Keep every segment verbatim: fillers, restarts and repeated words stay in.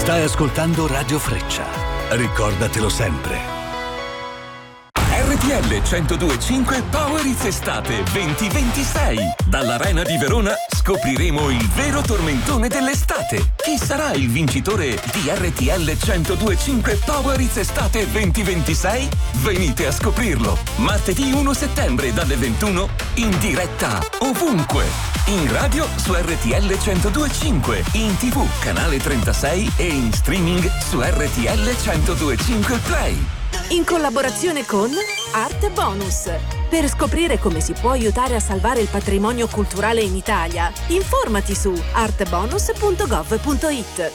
Stai ascoltando Radio Freccia. Ricordatelo sempre. R T L centodue e cinque Power It's Estate duemilaventisei. Dall'Arena di Verona scopriremo il vero tormentone dell'estate. Chi sarà il vincitore di R T L centodue e cinque Power It's Estate duemilaventisei? Venite a scoprirlo. Martedì primo settembre dalle ventuno in diretta ovunque. In radio su R T L centodue e cinque, in tivù canale trentasei e in streaming su R T L centodue e cinque Play. In collaborazione con Arte Bonus. Per scoprire come si può aiutare a salvare il patrimonio culturale in Italia, informati su artebonus punto gov punto it.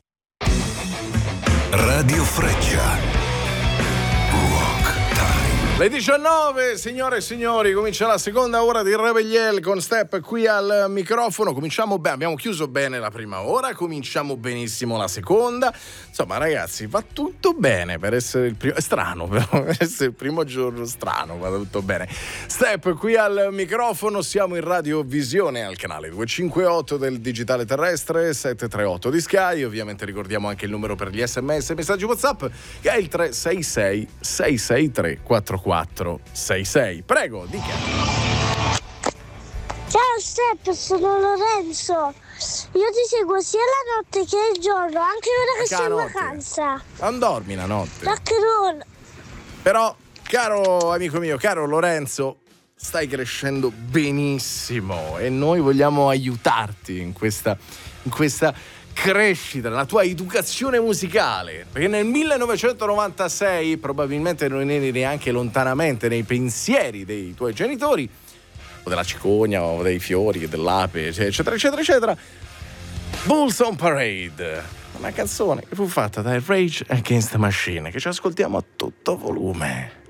Radio Freccia. Le diciannove, signore e signori, comincia la seconda ora di Rebel con Step qui al microfono. Cominciamo bene, abbiamo chiuso bene la prima ora, cominciamo benissimo la seconda. Insomma, ragazzi, va tutto bene per essere il primo. È strano, però, per essere il primo giorno strano, va tutto bene. Step qui al microfono, siamo in radiovisione al canale duecentocinquantotto del digitale terrestre, settecentotrentotto di Sky. Ovviamente ricordiamo anche il numero per gli sms e messaggi WhatsApp, che è il tre sei sei sei sei tre quattro quattro sei sei. Prego, dica. Ciao Step, sono Lorenzo. Io ti seguo sia la notte che il giorno, anche ora che sei in vacanza. Non dormi la notte. Rock and roll. Però, caro amico mio, caro Lorenzo, stai crescendo benissimo e noi vogliamo aiutarti in questa in questa crescita, la tua educazione musicale, perché nel millenovecentonovantasei probabilmente non eri neanche lontanamente nei pensieri dei tuoi genitori o della cicogna o dei fiori, dell'ape, eccetera eccetera eccetera. Bulls on Parade, una canzone che fu fatta dai Rage Against the Machine, che ci ascoltiamo a tutto volume.